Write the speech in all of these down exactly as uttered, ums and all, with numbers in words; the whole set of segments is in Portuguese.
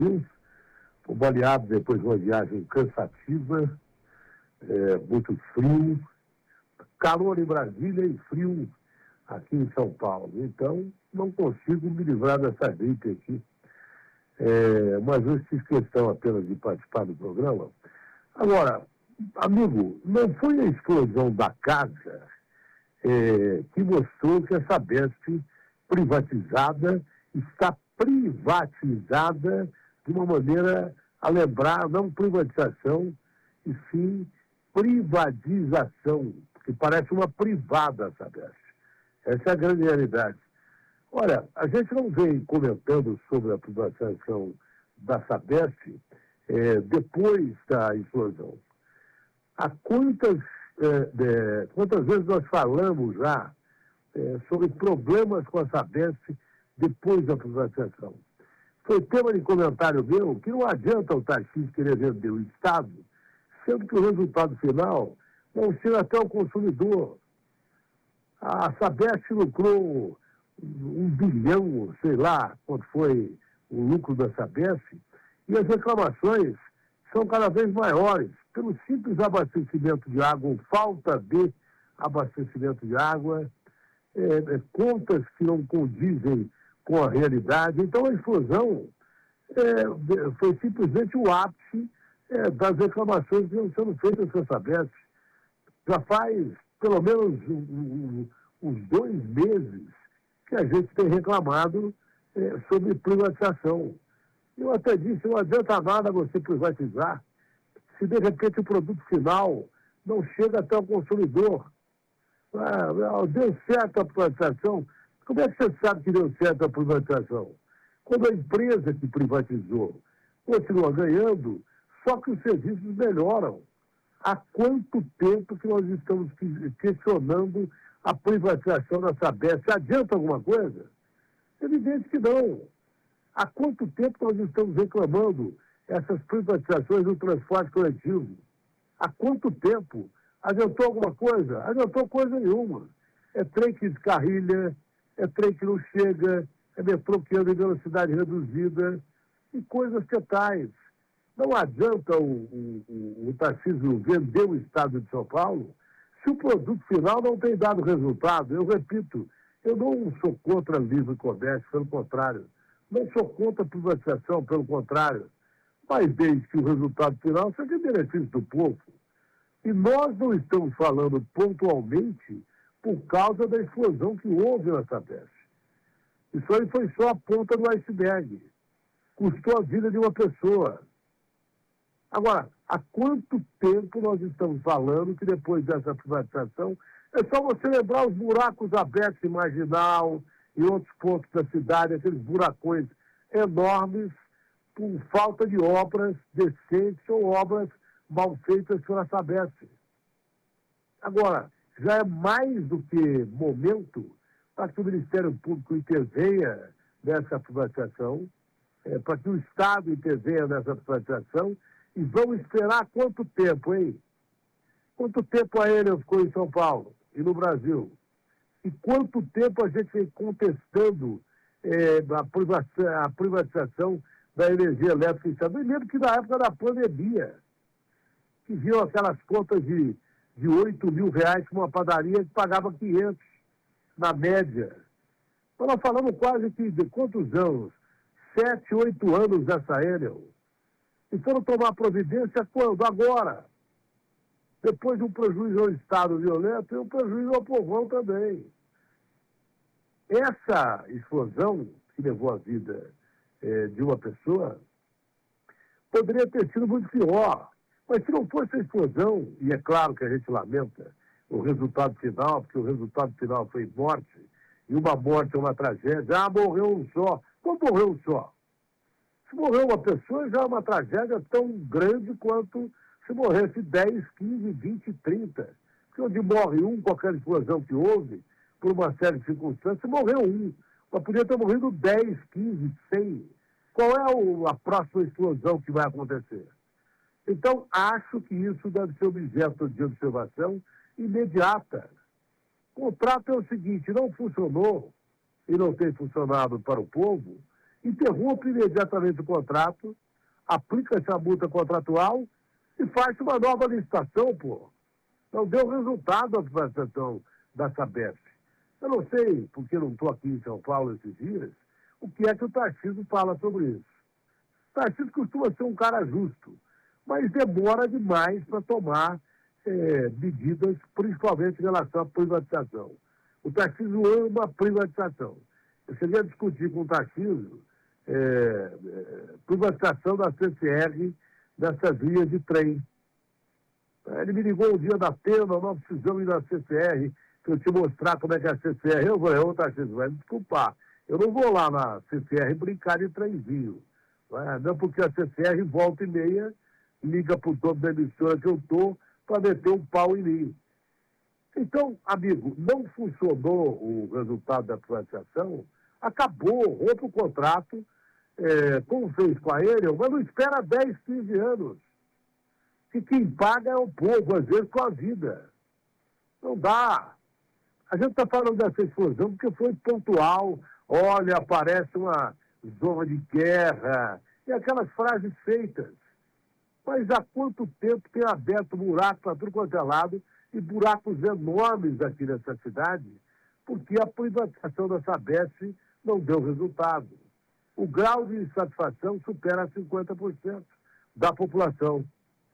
Rios, fui baleado depois de uma viagem cansativa, é, muito frio, calor em Brasília e frio aqui em São Paulo. Então, não consigo me livrar dessa gripe aqui. É, mas eu fiz questão apenas de participar do programa. Agora, amigo, não foi a explosão da casa é, que mostrou que a Sabesp privatizada está privatizada de uma maneira a lembrar, não privatização, e sim privatização, que parece uma privada a Sabesp. Essa é a grande realidade. Olha, a gente não vem comentando sobre a privatização da Sabesp é, depois da explosão. Há quantas, é, é, quantas vezes nós falamos já é, sobre problemas com a Sabesp depois da privatização? Foi tema de comentário meu que não adianta o taxista querer vender o Estado, sendo que o resultado final não chega até o consumidor. A Sabesp lucrou um bilhão, sei lá quanto foi o lucro da Sabesp, e as reclamações são cada vez maiores, pelo simples abastecimento de água, ou falta de abastecimento de água, é, é, contas que não condizem com a realidade. Então a explosão é, foi simplesmente o ápice é, das reclamações que estão sendo feitas com a Sabesp. Já faz pelo menos um, um, uns dois meses que a gente tem reclamado é, sobre privatização. Eu até disse, não adianta nada você privatizar se de repente o produto final não chega até o consumidor. Ah, deu certo a privatização. Como é que você sabe que deu certo a privatização? Quando a empresa que privatizou continua ganhando, só que os serviços melhoram. Há quanto tempo que nós estamos questionando a privatização da Sabesp? Adianta alguma coisa? Evidente que não. Há quanto tempo nós estamos reclamando essas privatizações do transporte coletivo? Há quanto tempo? Adiantou alguma coisa? Adiantou coisa nenhuma. É trem que descarrilha, é trem que não chega, é metrô que anda em velocidade reduzida e coisas que tais. Não adianta o, o, o, o Tarcísio vender o Estado de São Paulo se o produto final não tem dado resultado. Eu repito, eu não sou contra livre comércio, pelo contrário. Não sou contra a privatização, pelo contrário. Mas desde que o resultado final seja em benefício do povo. E nós não estamos falando pontualmente por causa da explosão que houve na Sabesp. Isso aí foi só a ponta do iceberg. Custou a vida de uma pessoa. Agora, há quanto tempo nós estamos falando que depois dessa privatização é só você lembrar os buracos abertos em Marginal e outros pontos da cidade, aqueles buracões enormes por falta de obras decentes ou obras mal feitas pela Sabesp. Agora, já é mais do que momento para que o Ministério Público intervenha nessa privatização, é, para que o Estado intervenha nessa privatização. E vamos esperar quanto tempo, hein? Quanto tempo a Enel ficou em São Paulo e no Brasil? E quanto tempo a gente vem contestando é, a, privatização, a privatização da energia elétrica em São Paulo? Me lembro que na época da pandemia, que viam aquelas contas de, de oito mil reais para uma padaria que pagava quinhentos na média. Então nós falamos quase que de quantos anos? Sete, oito anos dessa Enel. E foram tomar providência quando? Agora. Depois de um prejuízo ao Estado violento e um prejuízo ao povão também. Essa explosão que levou a vida eh, de uma pessoa poderia ter sido muito pior. Mas se não fosse a explosão, e é claro que a gente lamenta o resultado final, porque o resultado final foi morte, e uma morte é uma tragédia. Ah, morreu um só. Como morreu um só? Se morrer uma pessoa, já é uma tragédia tão grande quanto se morresse dez, quinze, vinte, trinta. Porque onde morre um, com aquela explosão que houve, por uma série de circunstâncias, morreu um. Mas podia ter morrido dez, quinze, cem. Qual é o, a próxima explosão que vai acontecer? Então, acho que isso deve ser objeto de observação imediata. O contrato é o seguinte, não funcionou e não tem funcionado para o povo, interrompe imediatamente o contrato, aplica-se a multa contratual e faz uma nova licitação, pô. Não deu resultado a privatização da Sabesp. Eu não sei, porque não estou aqui em São Paulo esses dias, o que é que o Tarcísio fala sobre isso. O Tarcísio costuma ser um cara justo, mas demora demais para tomar é, medidas, principalmente em relação à privatização. O Tarcísio ama a privatização. Eu cheguei a discutir com o Tarcísio é, é, privatização da C C R dessas linhas de trem. Ele me ligou um dia da pena, nós precisamos ir na C C R, para eu te mostrar como é que é a C C R. Eu falei, ô Tarcísio, vai me desculpar. Eu não vou lá na C C R brincar de trenzinho. Não, é? Não, porque a C C R volta e meia liga para o dono da emissora que eu estou para meter um pau em mim. Então, amigo, não funcionou o resultado da privatização, acabou, rompe o contrato, é, como fez com a Enel, mas não espera dez, quinze anos. Que quem paga é o povo, às vezes com a vida. Não dá. A gente está falando dessa explosão porque foi pontual. Olha, aparece uma zona de guerra. E aquelas frases feitas. Mas há quanto tempo tem aberto buraco para tudo quanto é lado e buracos enormes aqui nessa cidade, porque a privatização da Sabesp não deu resultado. O grau de insatisfação supera cinquenta por cento da população.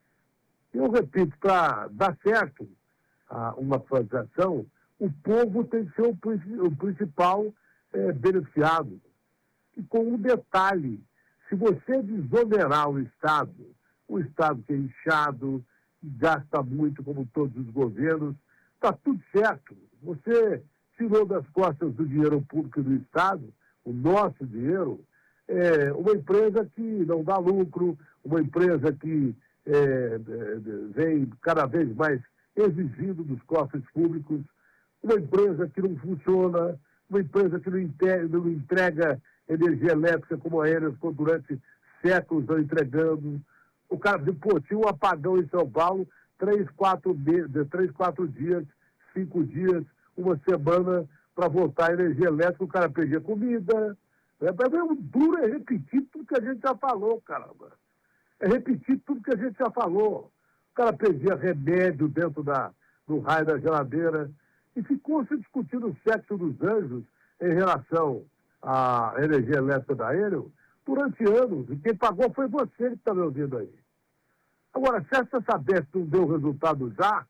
Eu repito, para dar certo a uma privatização, o povo tem que ser o, o principal é, beneficiado. E com um detalhe, se você desonerar o Estado, o Estado que é inchado, gasta muito, como todos os governos, está tudo certo. Você tirou das costas do dinheiro público do Estado, o nosso dinheiro, é, uma empresa que não dá lucro, uma empresa que é, é, vem cada vez mais exigindo dos cofres públicos, uma empresa que não funciona, uma empresa que não entrega, não entrega energia elétrica como a Enel ficou durante séculos não entregando. O cara, pô, tinha um apagão em São Paulo, três, quatro, três, quatro dias, cinco dias, uma semana para voltar a energia elétrica, o cara perdia comida. É, o duro é repetir tudo que a gente já falou, caramba. É repetir tudo que a gente já falou. O cara perdia remédio dentro da, do raio da geladeira. E ficou se discutindo o sexo dos anjos em relação à energia elétrica da Enel durante anos. E quem pagou foi você que está me ouvindo aí. Agora, se essa Sabesp não deu resultado já,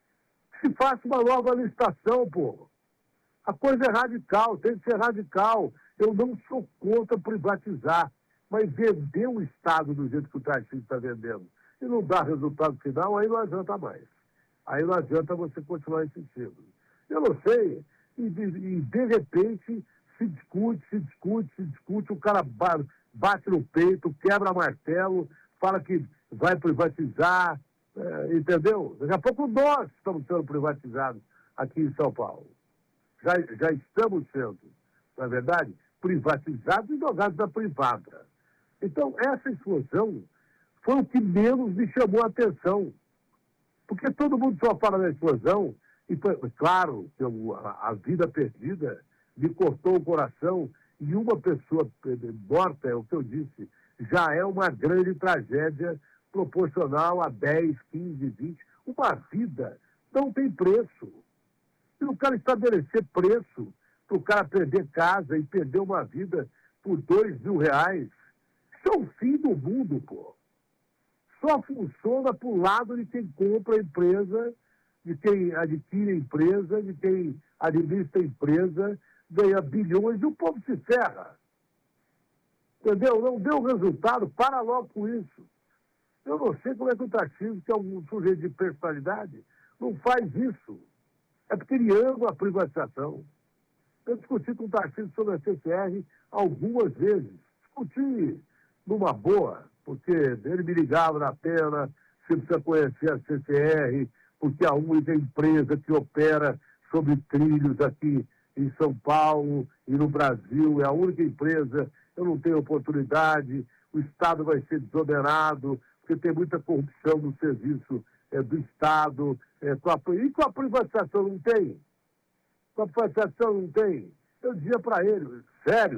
se faça uma nova licitação, pô. A coisa é radical, tem que ser radical. Eu não sou contra privatizar, mas vender o Estado do jeito que o Tarcísio está vendendo e não dar resultado final, aí não adianta mais. Aí não adianta você continuar insistindo. Eu não sei, e de, e de repente se discute, se discute, se discute, o cara bate no peito, quebra martelo, fala que vai privatizar, é, entendeu? Daqui a pouco nós estamos sendo privatizados aqui em São Paulo. Já, já estamos sendo, na verdade, privatizados e jogados na privada. Então, essa explosão foi o que menos me chamou a atenção. Porque todo mundo só fala da explosão, e foi, claro, que eu, a, a vida perdida me cortou o coração, e uma pessoa morta, é o que eu disse, já é uma grande tragédia proporcional a dez, quinze, vinte. Uma vida não tem preço. Se o cara estabelecer preço para o cara perder casa e perder uma vida por dois mil reais, isso é o fim do mundo, pô. Só funciona para o lado de quem compra a empresa, de quem adquire a empresa, de quem administra a empresa, ganha bilhões e o povo se ferra. Entendeu? Não deu resultado, para logo com isso. Eu não sei como é que o Tarcísio, que é um sujeito de personalidade, não faz isso. É porque ele ama a privatização. Eu discuti com o Tarcísio sobre a C C R algumas vezes. Discuti numa boa, porque ele me ligava na pena, você precisa conhecer a C C R, porque é a única empresa que opera sobre trilhos aqui em São Paulo e no Brasil, é a única empresa, eu não tenho oportunidade, o Estado vai ser desonerado, porque tem muita corrupção no serviço é, do Estado, é, com a, e com a privatização não tem? Com a privatização não tem? Eu dizia para ele, sério,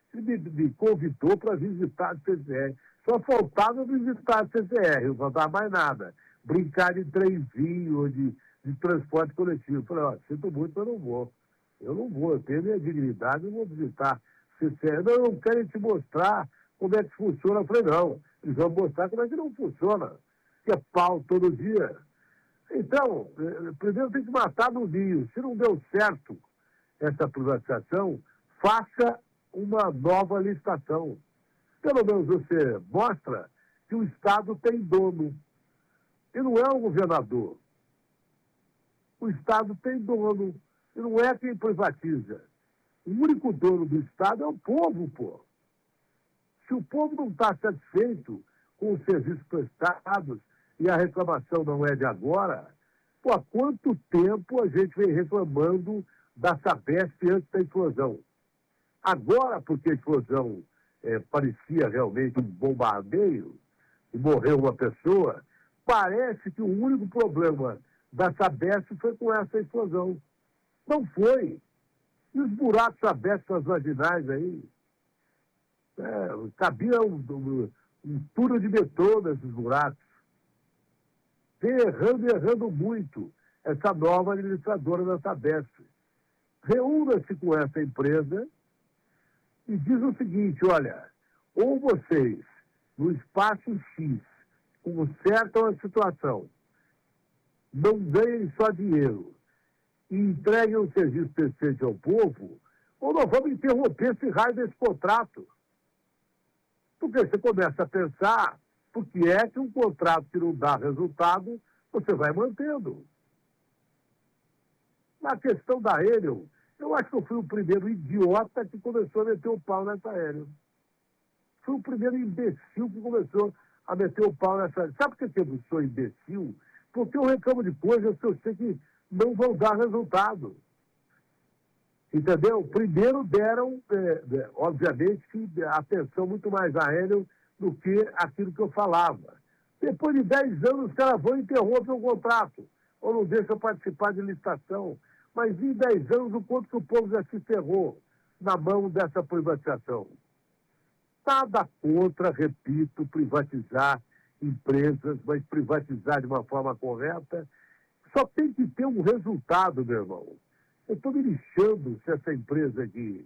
Ele me, me convidou para visitar a C C R. Só faltava visitar a C C R, não faltava mais nada. Brincar de trenzinho ou de, de transporte coletivo. Eu falei, ó, sinto muito, mas eu não vou. Eu não vou, eu tenho minha dignidade, eu vou visitar a C C R. Não, eu não quero te mostrar como é que funciona. Eu falei, não, eles vão mostrar como é que não funciona. Que é pau todo dia. Então, primeiro tem que matar no ninho. Se não deu certo essa privatização, faça uma nova licitação. Pelo menos você mostra que o Estado tem dono. E não é o governador. O Estado tem dono. E não é quem privatiza. O único dono do Estado é o povo, pô. Se o povo não está satisfeito com os serviços prestados e a reclamação não é de agora, pô, há quanto tempo a gente vem reclamando da Sabesp antes da explosão? Agora, porque a explosão é, parecia realmente um bombardeio e morreu uma pessoa, parece que o único problema da Sabesp foi com essa explosão. Não foi. E os buracos Sabesp nas marginais aí? É, cabia um, um, um túnel de metrô nesses buracos. Vem errando e errando muito essa nova administradora da Sabesp. Reúna-se com essa empresa e diz o seguinte, olha, ou vocês, no espaço X, consertam a situação, não ganhem só dinheiro e entreguem o serviço decente ao povo, ou nós vamos interromper esse raio desse contrato. Porque você começa a pensar, porque é que um contrato que não dá resultado, você vai mantendo. Na questão da Enel, eu acho que eu fui o primeiro idiota que começou a meter o pau nessa Enel. Fui o primeiro imbecil que começou a meter o pau nessa Enel. Sabe por que eu sou imbecil? Porque eu reclamo de coisas que eu sei que não vão dar resultado. Entendeu? Primeiro deram, é, é, obviamente, que atenção muito mais à Enel do que aquilo que eu falava. Depois de dez anos, os caras vão e interrompem o contrato, ou não deixam participar de licitação. Mas em dez anos, o quanto que o povo já se ferrou na mão dessa privatização? Nada contra, repito, privatizar empresas, mas privatizar de uma forma correta. Só tem que ter um resultado, meu irmão. Eu estou me lixando se essa empresa que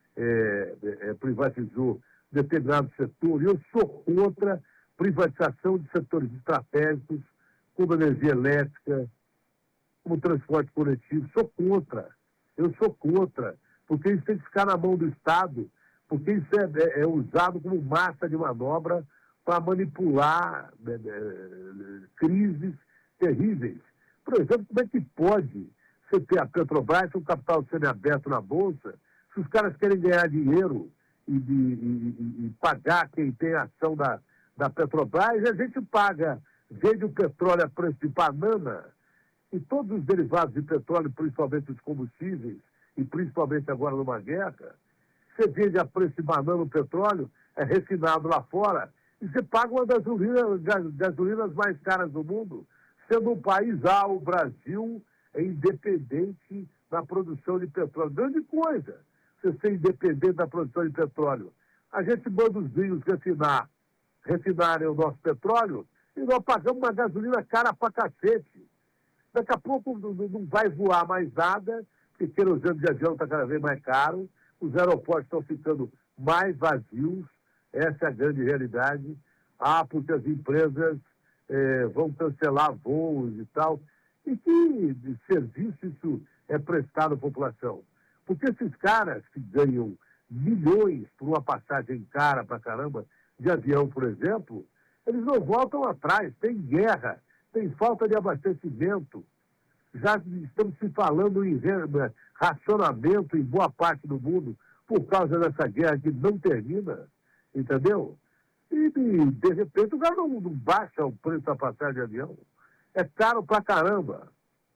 é, é, privatizou determinado setor. Eu sou contra privatização de setores estratégicos, como energia elétrica, como transporte coletivo. Sou contra. Eu sou contra. Porque isso tem que ficar na mão do Estado, porque isso é, é, é usado como massa de manobra para manipular é, é, crises terríveis. Por exemplo, como é que pode você ter a Petrobras com o capital semiaberto na Bolsa, se os caras querem ganhar dinheiro e, de, e, e pagar quem tem a ação da, da Petrobras, a gente paga, vende o petróleo a preço de banana, e todos os derivados de petróleo, principalmente os combustíveis, e principalmente agora numa guerra, você vende a preço de banana o petróleo, é refinado lá fora, e você paga uma das gasolinas, gasolinas mais caras do mundo, sendo um país, ah, o Brasil é independente na produção de petróleo. Grande coisa, você ser independente da produção de petróleo. A gente manda os vinhos refinar, refinarem o nosso petróleo e nós pagamos uma gasolina cara pra cacete. Daqui a pouco não vai voar mais nada, porque querosene de avião está cada vez mais caro, os aeroportos estão ficando mais vazios, essa é a grande realidade. Ah, porque as empresas eh, vão cancelar voos e tal. E que serviço isso é prestado à população? Porque esses caras que ganham milhões por uma passagem cara pra caramba de avião, por exemplo, eles não voltam atrás. Tem guerra, tem falta de abastecimento. Já estamos se falando em racionamento em boa parte do mundo por causa dessa guerra que não termina, entendeu? E, de repente, o cara não, não baixa o preço da passagem de avião. É caro pra caramba.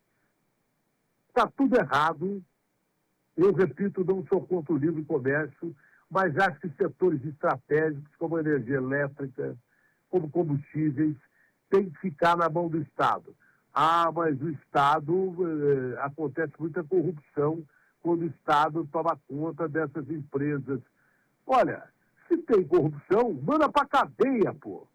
Está tudo errado. Eu repito, não sou contra o livre comércio, mas acho que setores estratégicos, como a energia elétrica, como combustíveis, têm que ficar na mão do Estado. Ah, mas o Estado, eh, acontece muita corrupção quando o Estado toma conta dessas empresas. Olha, se tem corrupção, manda pra cadeia, pô.